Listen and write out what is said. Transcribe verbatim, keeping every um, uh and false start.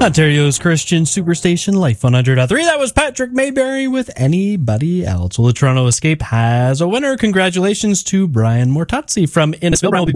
Ontario's Christian Superstation, Life one hundred point three. That was Patrick Mayberry with Anybody Else. Well, the Toronto Escape has a winner. Congratulations to Brian Mortazzi from Innisfil.